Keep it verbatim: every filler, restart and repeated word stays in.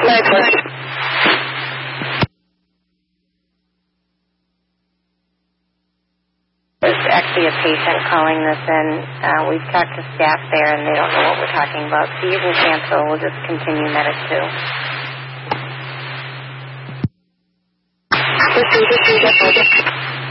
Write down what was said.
There's actually a patient calling this in. Uh, we've talked to staff there, and they don't know what we're talking about. So you can cancel. We'll just continue Medic two. This is, this is,